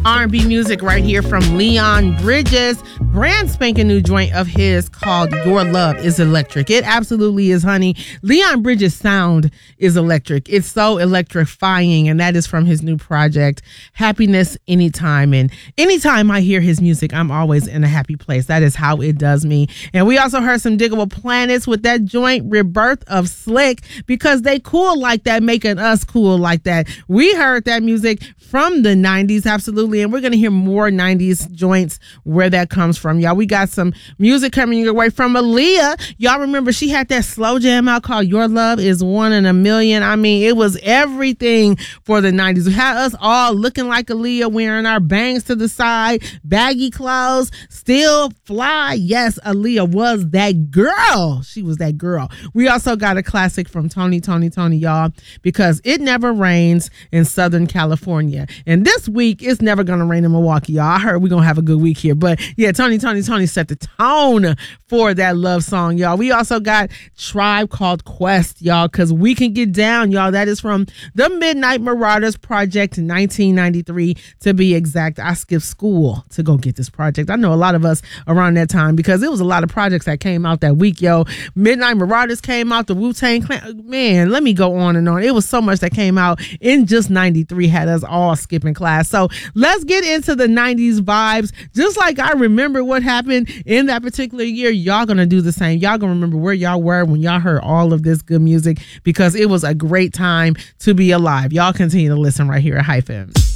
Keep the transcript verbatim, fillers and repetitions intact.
R and B music right here from Leon Bridges. Brand spanking new joint of his called Your Love is Electric. It absolutely is, honey. Leon Bridges' sound is electric. It's so electrifying, and that is from his new project, Happiness Anytime. And anytime I hear his music, I'm always in a happy place. That is how it does me. And we also heard some Diggable Planets with that joint Rebirth of Slick, because they cool like that, making us cool like that. We heard that music from the nineties, absolutely, and we're going to hear more nineties joints where that comes from, y'all. We got some music coming your way from Aaliyah. Y'all remember she had that slow jam out called Your Love is One in a Million. I mean, it was everything for the nineties. We had us all looking like Aaliyah, wearing our bangs to the side, baggy clothes, still fly. Yes, Aaliyah was that girl. She was that girl. We also got a classic from Tony, Tony, Tony, y'all, because it never rains in Southern California. And this week, it's never going to rain in Milwaukee, y'all. I heard we're going to have a good week here. But yeah, Tony, Tony, Tony set the tone for that love song, y'all. We also got Tribe Called Quest, y'all, because we can get down, y'all. That is from the Midnight Marauders Project nineteen ninety-three, to be exact. I skipped school to go get this project. I know a lot of us around that time, because it was a lot of projects that came out that week, yo. Midnight Marauders came out, the Wu-Tang Clan. Man, let me go on and on. It was so much that came out in just ninety-three, had us all skipping class. So let's get into the nineties vibes. Just like I remember what happened in that particular year, y'all gonna do the same. Y'all gonna remember where y'all were when y'all heard all of this good music, because it was a great time to be alive. Y'all continue to listen right here at Hype M.